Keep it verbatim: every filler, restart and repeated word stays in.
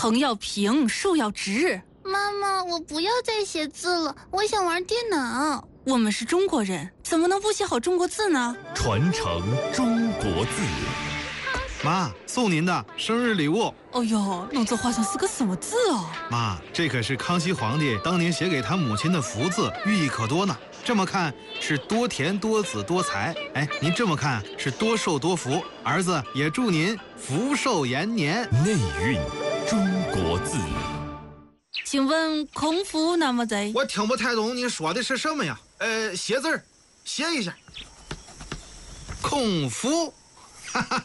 藤要平，树要直。 妈妈，我不要再写字了，我想玩电脑。 我们是中国人，怎么能不写好中国字呢？ 传承中国字。 妈，送您的生日礼物。 哦呦，弄这画像是个什么字哦？ 妈，这可是康熙皇帝当年写给他母亲的福字，寓意可多呢。这么看是多田多子多财，哎，您这么看是多寿多福。儿子也祝您福寿延年。 内蕴中国字。 请问空腹那么在？ 我听不太懂你说的是什么呀？呃，写字儿，写一下。空腹，哈哈。